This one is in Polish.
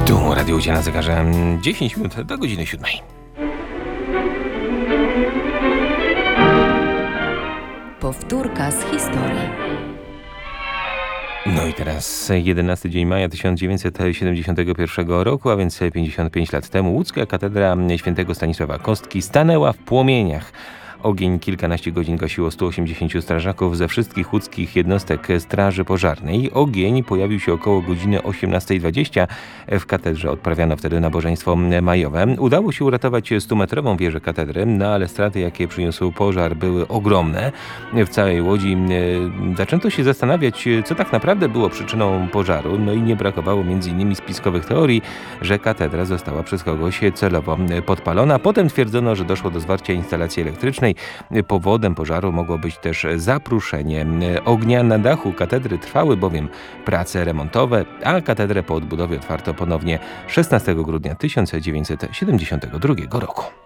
Tu Radio Łucja na zegarze 10 minut do godziny 7. Powtórka z historii. No i teraz 11 dzień maja 1971 roku, a więc 55 lat temu, łódzka katedra świętego Stanisława Kostki stanęła w płomieniach. Ogień kilkanaście godzin gasiło 180 strażaków ze wszystkich łódzkich jednostek straży pożarnej. Ogień pojawił się około godziny 18:20. W katedrze odprawiano wtedy nabożeństwo majowe. Udało się uratować 100-metrową wieżę katedry, no ale straty, jakie przyniósł pożar, były ogromne. W całej Łodzi zaczęto się zastanawiać, co tak naprawdę było przyczyną pożaru. No i nie brakowało m.in. spiskowych teorii, że katedra została przez kogoś celowo podpalona. Potem twierdzono, że doszło do zwarcia instalacji elektrycznej. Powodem pożaru mogło być też zapruszenie ognia. Na dachu katedry trwały bowiem prace remontowe, a katedrę po odbudowie otwarto ponownie 16 grudnia 1972 roku.